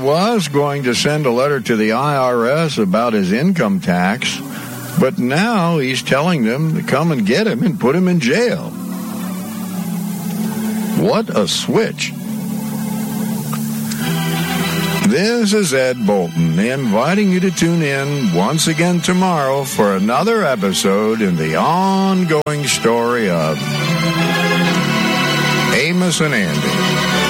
was going to send a letter to the IRS about his income tax, but now he's telling them to come and get him and put him in jail. What a switch. This is Ed Bolton, inviting you to tune in once again tomorrow for another episode in the ongoing story of Amos and Andy.